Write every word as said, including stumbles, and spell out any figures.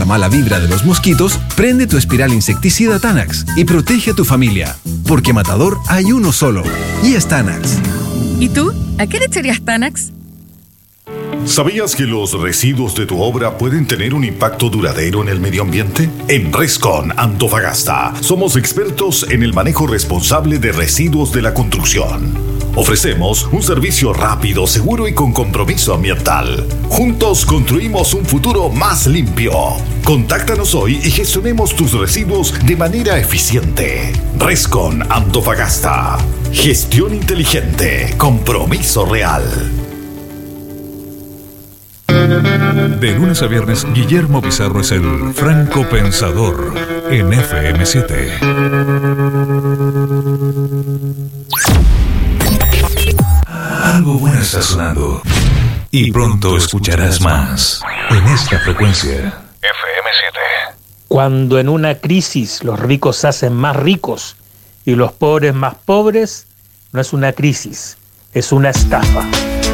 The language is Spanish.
mala vibra de los mosquitos, prende tu espiral insecticida Tanax y protege a tu familia. Porque matador hay uno solo, y es Tanax. ¿Y tú? ¿A qué le echarías Tanax? ¿Sabías que los residuos de tu obra pueden tener un impacto duradero en el medio ambiente? En Rescon Antofagasta somos expertos en el manejo responsable de residuos de la construcción. Ofrecemos un servicio rápido, seguro y con compromiso ambiental. Juntos construimos un futuro más limpio. Contáctanos hoy y gestionemos tus residuos de manera eficiente. Rescon Antofagasta. Gestión inteligente. Compromiso real. De lunes a viernes, Guillermo Pizarro es el Franco Pensador en F M siete. Algo bueno está sonando y pronto escucharás más en esta frecuencia. F M siete. Cuando en una crisis los ricos se hacen más ricos y los pobres más pobres, no es una crisis, es una estafa.